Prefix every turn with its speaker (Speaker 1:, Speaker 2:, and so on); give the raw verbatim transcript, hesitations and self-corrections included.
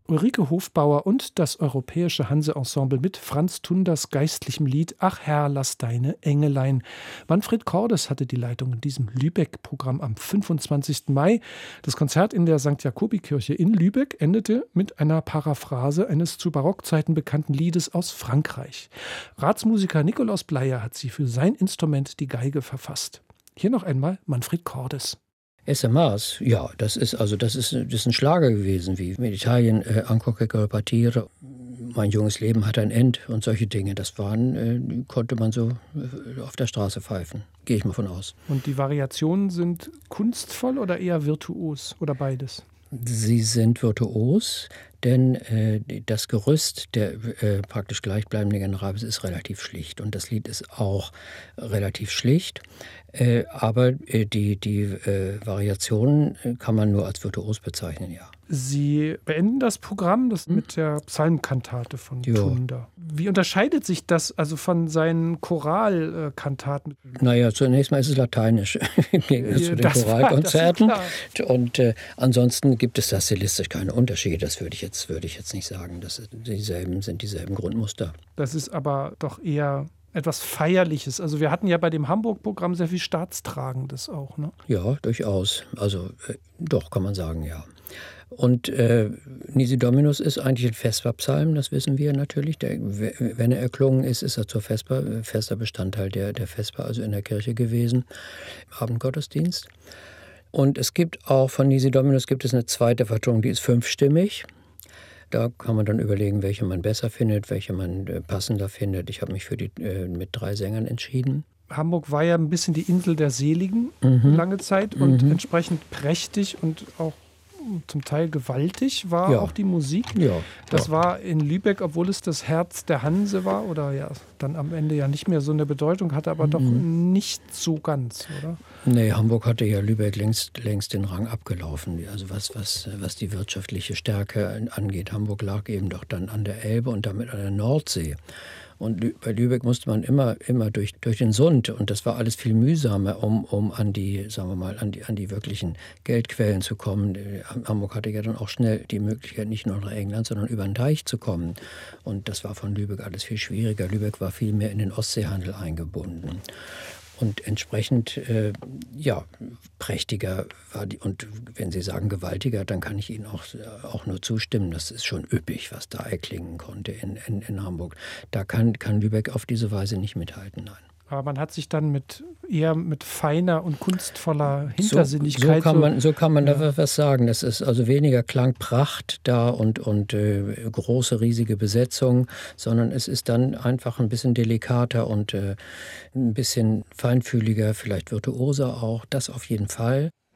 Speaker 1: Ulrike Hofbauer und das Europäische Hanse-Ensemble mit Franz Tunders geistlichem Lied »Ach Herr, lass deine Engelein«. Manfred Cordes hatte die Leitung in diesem Lübeck-Programm am fünfundzwanzigsten Mai. Das Konzert in der Sankt Jakobi-Kirche in Lübeck endete mit einer Paraphrase eines zu Barockzeiten bekannten Liedes aus Frankreich. Ratsmusiker Nikolaus Bleier hat sie für sein Instrument, die Geige, verfasst. Hier noch einmal Manfred Cordes.
Speaker 2: S M As, ja, das ist also das ist, das ist ein Schlager gewesen, wie mit Italien, äh, Ancora che partire, mein junges Leben hat ein End und solche Dinge. Das waren, äh, konnte man so äh, auf der Straße pfeifen, gehe ich mal von aus.
Speaker 1: Und die Variationen sind kunstvoll oder eher virtuos oder beides?
Speaker 2: Sie sind virtuos, denn äh, das Gerüst der äh, praktisch gleichbleibenden Generabis ist relativ schlicht und das Lied ist auch relativ schlicht. Äh, aber äh, die, die äh, Variationen kann man nur als virtuos bezeichnen, ja.
Speaker 1: Sie beenden das Programm das hm? mit der Psalmkantate von jo. Tunda. Wie unterscheidet sich das also von seinen Choralkantaten?
Speaker 2: Naja, zunächst mal ist es lateinisch im Gegensatz zu den Choralkonzerten. Und äh, ansonsten gibt es da stilistisch keine Unterschiede. Das würde ich jetzt, würde ich jetzt nicht sagen. Das ist dieselben, sind dieselben Grundmuster.
Speaker 1: Das ist aber doch eher etwas Feierliches. Also wir hatten ja bei dem Hamburg-Programm sehr viel Staatstragendes auch, ne?
Speaker 2: Ja, durchaus. Also äh, doch, kann man sagen, ja. Und äh, Nisi Dominus ist eigentlich ein Vesperpsalm, das wissen wir natürlich. Der, wenn er erklungen ist, ist er zur Vesper, fester Bestandteil der, der Vesper, also in der Kirche gewesen, im Abendgottesdienst. Und es gibt auch von Nisi Dominus gibt es eine zweite Vertonung, die ist fünfstimmig. Da kann man dann überlegen, welche man besser findet, welche man äh, passender findet. Ich habe mich für die äh, mit drei Sängern entschieden.
Speaker 1: Hamburg war ja ein bisschen die Insel der Seligen mhm. lange Zeit und mhm. entsprechend prächtig und auch zum Teil gewaltig war ja. auch die Musik.
Speaker 2: Ja,
Speaker 1: das
Speaker 2: ja.
Speaker 1: war in Lübeck, obwohl es das Herz der Hanse war oder ja dann am Ende ja nicht mehr so eine Bedeutung hatte, aber mhm. doch nicht so ganz, oder?
Speaker 2: Nee, Hamburg hatte ja Lübeck längst, längst den Rang abgelaufen. Also was, was, was die wirtschaftliche Stärke angeht. Hamburg lag eben doch dann an der Elbe und damit an der Nordsee. Und bei Lübeck musste man immer, immer durch, durch den Sund. Und das war alles viel mühsamer, um, um an die, sagen wir mal, an die, an die wirklichen Geldquellen zu kommen. Hamburg hatte ja dann auch schnell die Möglichkeit, nicht nur nach England, sondern über den Teich zu kommen. Und das war von Lübeck alles viel schwieriger. Lübeck war viel mehr in den Ostseehandel eingebunden. Und entsprechend, äh, ja, prächtiger war die, und wenn Sie sagen gewaltiger, dann kann ich Ihnen auch, auch nur zustimmen. Das ist schon üppig, was da erklingen konnte in, in, in Hamburg. Da kann, kann Lübeck auf diese Weise nicht mithalten, nein.
Speaker 1: Aber man hat sich dann mit eher mit feiner und kunstvoller Hintersinnigkeit...
Speaker 2: So, so kann man, so kann man ja. da was sagen. Es ist also weniger Klangpracht da und, und äh, große, riesige Besetzung, sondern es ist dann einfach ein bisschen delikater und äh, ein bisschen feinfühliger, vielleicht virtuoser auch. Das auf jeden Fall.